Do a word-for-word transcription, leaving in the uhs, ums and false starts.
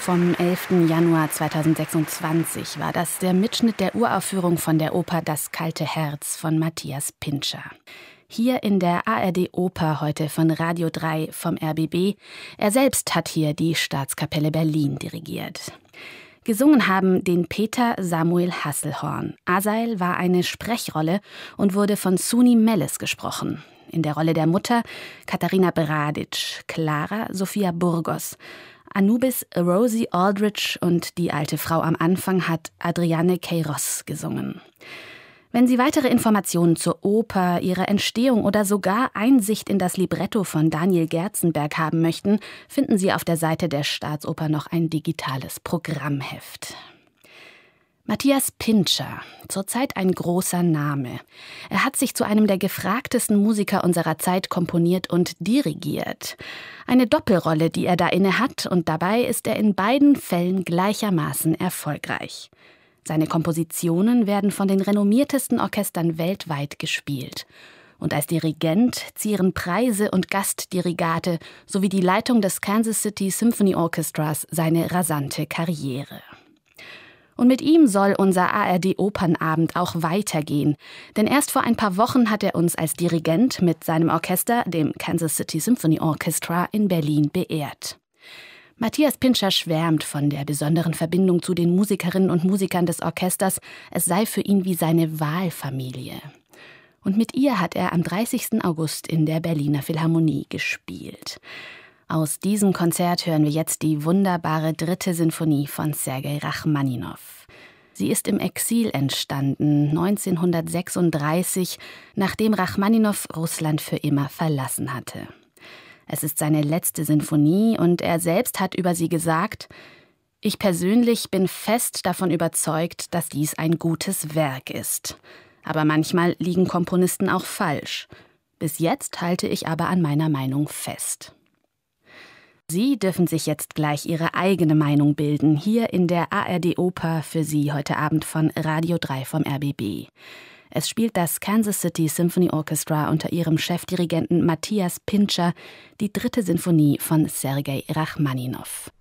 Vom elften Januar zweitausendsechsundzwanzig war das der Mitschnitt der Uraufführung von der Oper Das kalte Herz von Matthias Pintscher. Hier in der A R D-Oper heute von Radio drei vom R B B. Er selbst hat hier die Staatskapelle Berlin dirigiert. Gesungen haben den Peter Samuel Hasselhorn. Asael war eine Sprechrolle und wurde von Suni Melles gesprochen. In der Rolle der Mutter Katharina Bradic, Clara Sophia Burgos. Anubis Rosie Aldrich und die alte Frau am Anfang hat Adriane Queiroz gesungen. Wenn Sie weitere Informationen zur Oper, ihrer Entstehung oder sogar Einsicht in das Libretto von Daniel Gerzenberg haben möchten, finden Sie auf der Seite der Staatsoper noch ein digitales Programmheft. Matthias Pintscher, zurzeit ein großer Name. Er hat sich zu einem der gefragtesten Musiker unserer Zeit komponiert und dirigiert. Eine Doppelrolle, die er da inne hat, und dabei ist er in beiden Fällen gleichermaßen erfolgreich. Seine Kompositionen werden von den renommiertesten Orchestern weltweit gespielt. Und als Dirigent zieren Preise und Gastdirigate sowie die Leitung des Kansas City Symphony Orchestras seine rasante Karriere. Und mit ihm soll unser A R D-Opernabend auch weitergehen. Denn erst vor ein paar Wochen hat er uns als Dirigent mit seinem Orchester, dem Kansas City Symphony Orchestra, in Berlin beehrt. Matthias Pintscher schwärmt von der besonderen Verbindung zu den Musikerinnen und Musikern des Orchesters. Es sei für ihn wie seine Wahlfamilie. Und mit ihr hat er am dreißigsten August in der Berliner Philharmonie gespielt. Aus diesem Konzert hören wir jetzt die wunderbare dritte Sinfonie von Sergei Rachmaninow. Sie ist im Exil entstanden, neunzehnhundertsechsunddreißig, nachdem Rachmaninow Russland für immer verlassen hatte. Es ist seine letzte Sinfonie und er selbst hat über sie gesagt: Ich persönlich bin fest davon überzeugt, dass dies ein gutes Werk ist. Aber manchmal liegen Komponisten auch falsch. Bis jetzt halte ich aber an meiner Meinung fest. Sie dürfen sich jetzt gleich Ihre eigene Meinung bilden, hier in der A R D-Oper für Sie heute Abend von Radio drei vom R B B. Es spielt das Kansas City Symphony Orchestra unter ihrem Chefdirigenten Matthias Pintscher die dritte Sinfonie von Sergei Rachmaninow.